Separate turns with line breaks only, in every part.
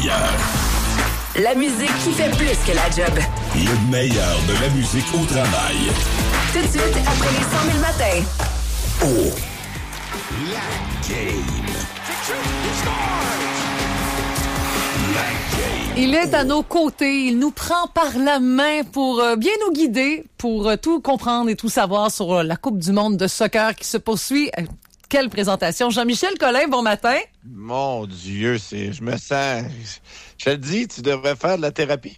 meilleur.
La musique qui fait plus que la job.
Le meilleur de la musique au travail.
Tout de suite, après les 100 000 matins.
Oh, la game.
Il est à nos côtés, il nous prend par la main pour bien nous guider, pour tout comprendre et tout savoir sur la Coupe du monde de soccer qui se poursuit. Quelle présentation. Jean-Michel Collin, bon matin.
Mon Dieu, je me sens... Je te le dis, tu devrais faire de la thérapie.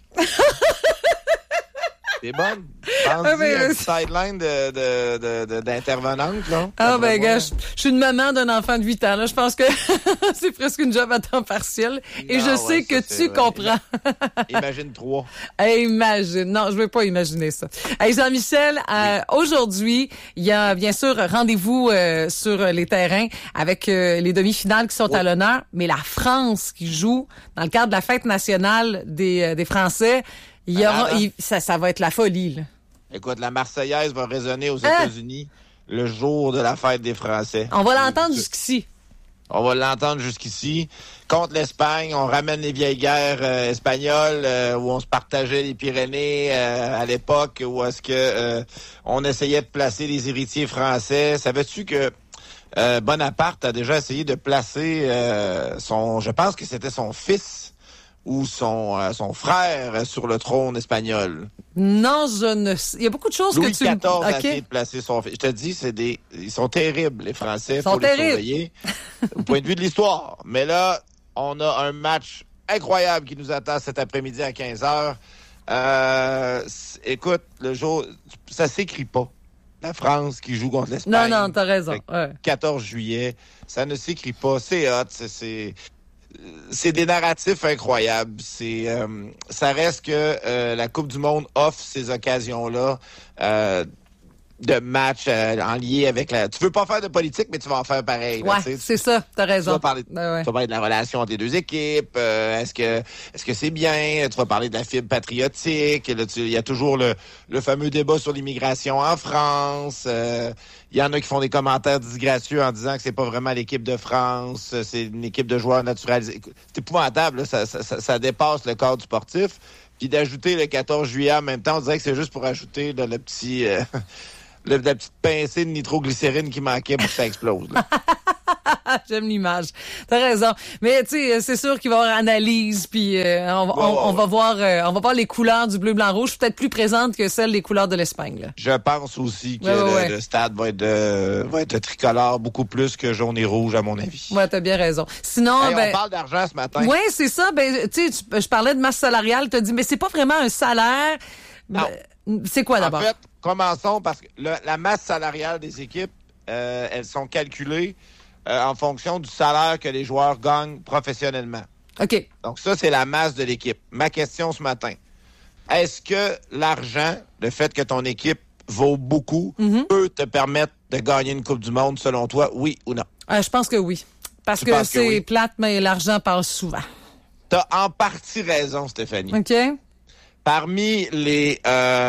T'es bonne? Pense-y à une sideline d'intervenante, là.
Ah, ben, gars, je suis une maman d'un enfant de 8 ans, là. Je pense que c'est presque une job à temps partiel. Et
non,
je sais que tu comprends.
Imagine 3.
Imagine. Non, je veux pas imaginer ça. Hey, Jean-Michel, aujourd'hui, il y a bien sûr rendez-vous sur les terrains avec les demi-finales qui sont à l'honneur, mais la France qui joue dans le cadre de la fête nationale des Français. Ça va être la folie, là.
Écoute, la Marseillaise va résonner aux États-Unis le jour de la fête des Français.
On va l'entendre jusqu'ici.
On va l'entendre jusqu'ici. Contre l'Espagne, on ramène les vieilles guerres espagnoles où on se partageait les Pyrénées à l'époque, où est-ce que on essayait de placer les héritiers français. Savais-tu que Bonaparte a déjà essayé de placer je pense que c'était son fils ou son frère sur le trône espagnol?
Non, il y a beaucoup de choses
Louis
que tu...
XIV a essayé de placer son fils. Je te dis, ils sont terribles, les Français.
Ils sont
faut
terribles.
les surveiller au point de vue de l'histoire. Mais là, on a un match incroyable qui nous attend cet après-midi à 15h. Écoute, le jour, ça s'écrit pas. La France qui joue contre l'Espagne.
Non, t'as raison. Ouais.
14 juillet, ça ne s'écrit pas. C'est hot, c'est des narratifs incroyables. Ça reste que la Coupe du monde offre ces occasions-là de matchs en lien avec la... Tu veux pas faire de politique, mais tu vas en faire pareil.
Ouais,
là,
c'est ça. T'as raison.
Tu vas parler, tu vas parler de la relation entre les deux équipes. Est-ce que c'est bien? Tu vas parler de la fibre patriotique. Il y a toujours le fameux débat sur l'immigration en France. Il y en a qui font des commentaires disgracieux en disant que c'est pas vraiment l'équipe de France, c'est une équipe de joueurs naturalisés. C'est épouvantable, là, ça dépasse le cadre du sportif. Puis d'ajouter le 14 juillet en même temps, on dirait que c'est juste pour ajouter le petit... la petite pincée de nitroglycérine qui manquait pour que ça explose.
J'aime l'image. T'as raison. Mais tu sais, c'est sûr qu'il va y avoir analyse, puis on va voir les couleurs du bleu, blanc, rouge, peut-être plus présentes que celles des couleurs de l'Espagne. Là.
Je pense aussi que le stade va être tricolore beaucoup plus que jaune et rouge, à mon avis.
Ouais, t'as bien raison. Sinon,
on parle d'argent ce matin.
Ouais, c'est ça. Ben, tu sais, je parlais de masse salariale. T'as dit, mais c'est pas vraiment un salaire.
Non.
C'est quoi d'abord?
En fait, commençons parce que la masse salariale des équipes, elles sont calculées en fonction du salaire que les joueurs gagnent professionnellement.
OK.
Donc ça, c'est la masse de l'équipe. Ma question ce matin, est-ce que l'argent, le fait que ton équipe vaut beaucoup, peut te permettre de gagner une Coupe du monde, selon toi, oui ou non?
Je pense que oui. Parce que c'est plate, mais l'argent passe souvent.
T'as en partie raison, Stéphanie.
OK.
Parmi les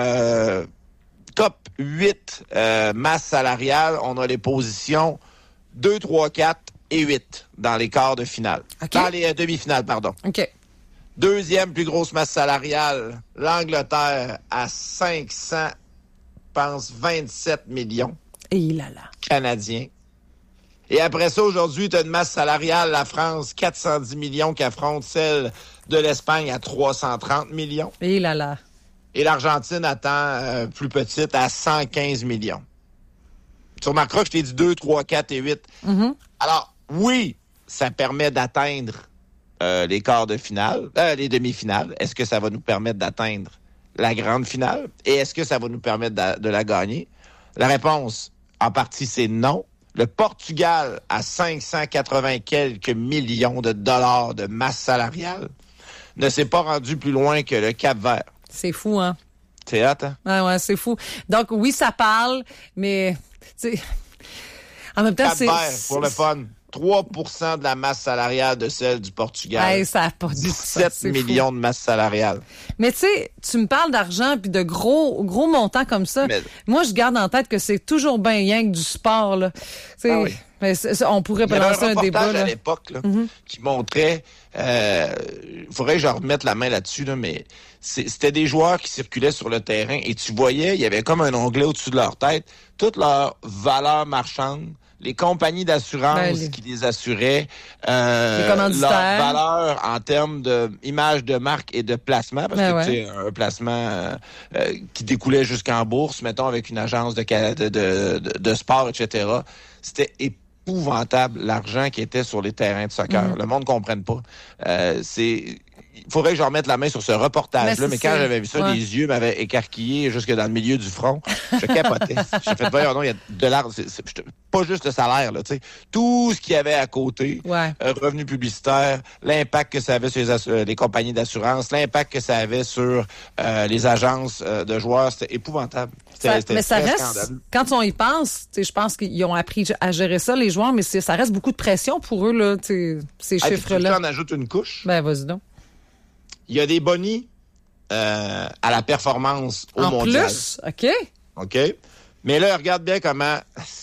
top 8 masses salariales, on a les positions 2, 3, 4 et 8 dans les quarts de finale. Okay. Dans les demi-finales, pardon.
OK.
Deuxième plus grosse masse salariale, l'Angleterre à 27 millions.
Et là.
Canadiens. Et après ça, aujourd'hui, tu as une masse salariale, la France, 410 millions qui affronte celle de l'Espagne à 330 millions.
Et là.
Et l'Argentine attend plus petite à 115 millions. Tu remarqueras que je t'ai dit 2, 3, 4 et 8. Mm-hmm. Alors, oui, ça permet d'atteindre les quarts de finale, les demi-finales. Est-ce que ça va nous permettre d'atteindre la grande finale? Et est-ce que ça va nous permettre de la gagner? La réponse, en partie, c'est non. Le Portugal, à 580 quelques millions de dollars de masse salariale, ne s'est pas rendu plus loin que le Cap-Vert.
C'est fou, hein?
C'est hot, hein?
Ouais, c'est fou. Donc, oui, ça parle, mais... en même temps,
Cap-Vert, pour le fun. 3 % de la masse salariale de celle du Portugal.
Hey, ça n'a pas de
17 millions de masse salariale.
Mais tu sais, tu me parles d'argent puis de gros montants comme ça.
Mais...
Moi, je garde en tête que c'est toujours bien rien que du sport, là.
Oui.
Mais on pourrait lancer un débat.
Il y avait un reportage
là.
à l'époque qui montrait... Il faudrait que je remette la main là-dessus, là, mais c'était des joueurs qui circulaient sur le terrain et tu voyais, il y avait comme un onglet au-dessus de leur tête, toute leur valeur marchande, les compagnies d'assurance qui les assuraient, leur valeur en termes d'image de marque et de placement, parce que tu sais, un placement qui découlait jusqu'en bourse, mettons avec une agence de sport, etc. C'était épouvantable l'argent qui était sur les terrains de soccer. Le monde ne comprenne pas. Il faudrait que je remette la main sur ce reportage-là, mais quand j'avais vu ça, les yeux m'avaient écarquillé jusque dans le milieu du front. Je capotais. J'ai fait, voyons, non, il y a de l'argent. Pas juste le salaire, là, tu sais. Tout ce qu'il y avait à côté, revenus publicitaires, l'impact que ça avait sur les compagnies d'assurance, l'impact que ça avait sur les agences de joueurs, c'était épouvantable.
Mais ça reste, scandaleux. Quand on y pense, je pense qu'ils ont appris à gérer ça, les joueurs, mais ça reste beaucoup de pression pour eux, là, ces chiffres-là.
Tu en ajoutes une couche?
Ben, vas-y donc.
Il y a des bonnies à la performance au mondial.
En plus?
OK. Mais là, regarde bien comment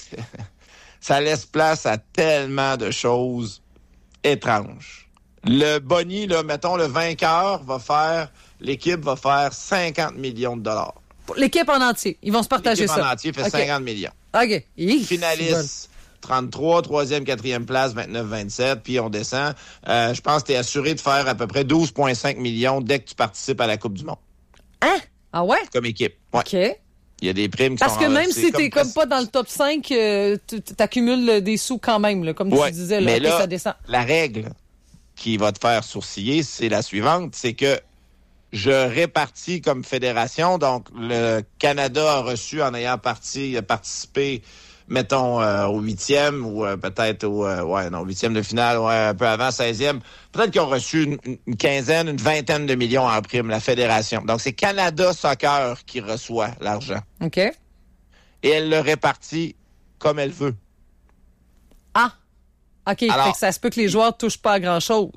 ça laisse place à tellement de choses étranges. Le boni, là, mettons, le vainqueur l'équipe va faire 50 millions de dollars.
L'équipe en entier. Ils vont se partager ça.
L'équipe en entier fait 50 millions.
OK.
Finaliste, 33, troisième, quatrième place, 29, 27, puis on descend. Je pense que tu es assuré de faire à peu près 12,5 millions dès que tu participes à la Coupe du Monde.
Hein? Ah ouais?
Comme équipe. Ouais.
OK.
Il y a des primes qui
Parce
sont...
que même si t'es comme pas dans le top 5, tu accumules des sous quand même, là, comme tu disais. Là,
mais là,
ça descend.
La règle qui va te faire sourciller, c'est la suivante, c'est que je répartis comme fédération, donc le Canada a reçu en ayant participé, mettons, au 8e ou peut-être au 8e de finale, un peu avant, 16e. Peut-être qu'ils ont reçu une quinzaine, une vingtaine de millions en prime, la fédération. Donc, c'est Canada Soccer qui reçoit l'argent.
OK.
Et elle le répartit comme elle veut.
Ah! OK,
alors,
fait que ça se peut que les joueurs touchent pas à grand-chose.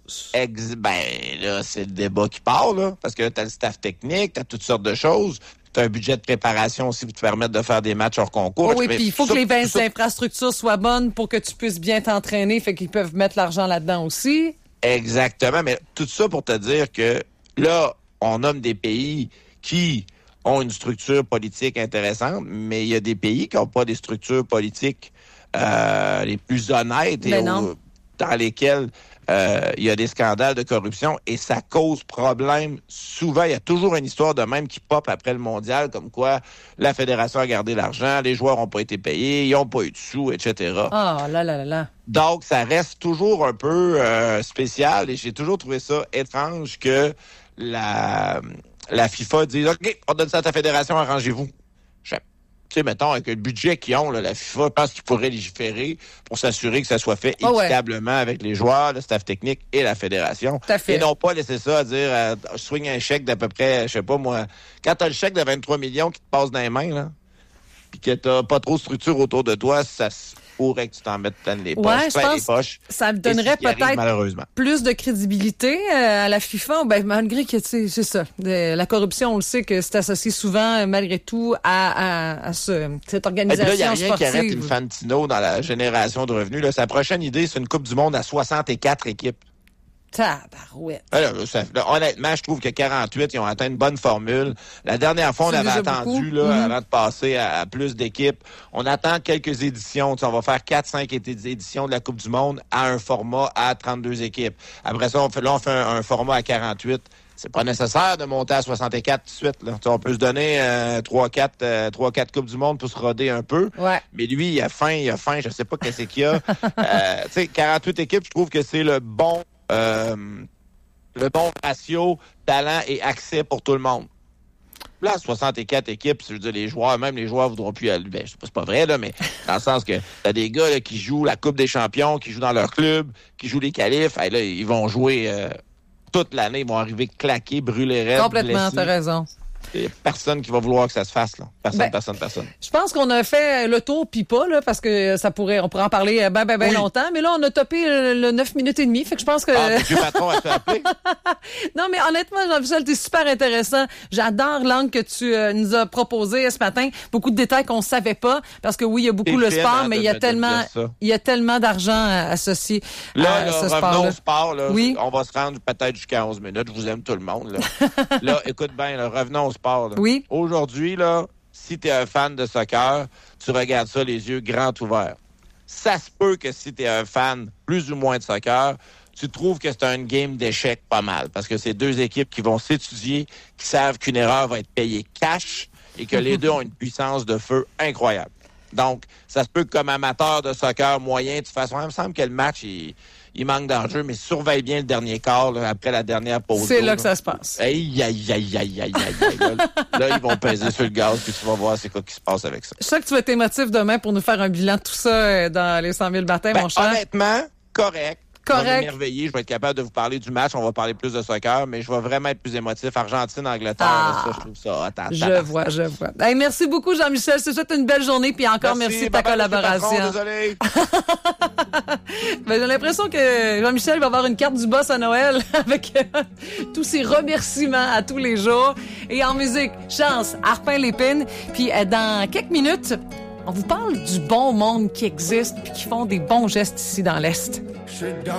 Là, c'est le débat qui part, là, parce que là, t'as le staff technique, t'as toutes sortes de choses. T'as un budget de préparation aussi pour te permettre de faire des matchs hors concours.
Oh oui, puis il faut que les infrastructures soient bonnes pour que tu puisses bien t'entraîner, fait qu'ils peuvent mettre l'argent là-dedans aussi.
Exactement, mais tout ça pour te dire que là, on nomme des pays qui ont une structure politique intéressante, mais il y a des pays qui n'ont pas des structures politiques les plus honnêtes et dans lesquelles il y a des scandales de corruption et ça cause problème. Souvent, il y a toujours une histoire de même qui pop après le mondial, comme quoi la fédération a gardé l'argent, les joueurs n'ont pas été payés, ils n'ont pas eu de sous, etc.
Ah, là.
Donc, ça reste toujours un peu spécial et j'ai toujours trouvé ça étrange que la FIFA dise « OK, on donne ça à ta fédération, arrangez-vous. » Tu sais, mettons, avec le budget qu'ils ont, là, la FIFA, je pense qu'ils pourraient légiférer pour s'assurer que ça soit fait équitablement avec les joueurs, le staff technique et la fédération.
Tout à fait.
Et non pas laisser ça à dire, swing un chèque d'à peu près, je sais pas moi, quand t'as le chèque de 23 millions qui te passe dans les mains, là, puis que t'as pas trop de structure autour de toi, ça pourrait que tu t'en mettes plein les poches.
Ouais, je pense que ça donnerait peut-être plus de crédibilité à la FIFA, malgré que, c'est ça. La corruption, on le sait que c'est associé souvent, malgré tout, à cette organisation sportive.
Il n'y a rien qui arrête Infantino dans la génération de revenus. Là, sa prochaine idée, c'est une Coupe du Monde à 64 équipes.
Tabarouette.
Honnêtement, je trouve que 48, ils ont atteint une bonne formule. La dernière fois, on avait attendu avant de passer à plus d'équipes. On attend quelques éditions. On va faire 4-5 éditions de la Coupe du Monde à un format à 32 équipes. Après ça, on fait un format à 48. C'est pas nécessaire de monter à 64 tout de suite. Là. On peut se donner 3-4 Coupes du Monde pour se roder un peu.
Ouais.
Mais lui, il a faim, je sais pas qu'est-ce qu'il y a. 48 équipes, je trouve que c'est le bon ratio, talent et accès pour tout le monde. Là, 64 équipes, je veux dire, les joueurs voudront plus aller. C'est pas vrai, là, mais dans le sens que t'as des gars là, qui jouent la Coupe des champions, qui jouent dans leur club, qui jouent les qualifs. Là, ils vont jouer toute l'année, ils vont arriver claqués, brûlés raides.
Complètement,
blessés.
t'as raison.
Il y a personne qui va vouloir que ça se fasse, là. Personne.
Je pense qu'on a fait le tour puis pas, là, parce que on pourrait en parler ben longtemps. Mais là, on a topé le 9 minutes et demie. Fait que je pense que...
Monsieur Patron a fait appeler?
Non, mais honnêtement, Jean-Michel, t'es super intéressant. J'adore l'angle que tu nous as proposé ce matin. Beaucoup de détails qu'on savait pas. Parce que oui, il y a beaucoup le sport, mais il y a tellement d'argent associé à ce sport-là.
Revenons au sport, là.
Oui.
On va se rendre peut-être jusqu'à 11 minutes. Je vous aime tout le monde, là. Là, écoute bien, là, revenons au sport, là.
Oui.
Aujourd'hui, là, si tu es un fan de soccer, tu regardes ça les yeux grands ouverts. Ça se peut que si tu es un fan plus ou moins de soccer, tu trouves que c'est un game d'échecs pas mal. Parce que c'est deux équipes qui vont s'étudier, qui savent qu'une erreur va être payée cash et que les deux ont une puissance de feu incroyable. Donc, ça se peut que comme amateur de soccer moyen, de toute façon, il me semble que le match, il manque d'enjeu, mais surveille bien le dernier quart, là, après la dernière pause.
C'est là que ça se passe.
Aïe. Là, ils vont peser sur le gaz, puis tu vas voir c'est quoi qui se passe avec ça.
Je sais que tu vas être émotif demain pour nous faire un bilan de tout ça dans les 100 000 baptêmes, mon cher.
Honnêtement, correct.
Correct.
Je vais m'émerveiller, je vais être capable de vous parler du match, on va parler plus de soccer, mais je vais vraiment être plus émotif. Argentine, Angleterre, ça, je trouve ça hot.
Je vois. Hey, merci beaucoup, Jean-Michel. Je te souhaite une belle journée, puis encore merci de ta collaboration.
Patron, désolé.
Ben, j'ai l'impression que Jean-Michel va avoir une carte du boss à Noël avec tous ses remerciements à tous les jours. Et en musique, chance, Harpin Lépine. Puis dans quelques minutes, on vous parle du bon monde qui existe puis qui font des bons gestes ici dans l'Est.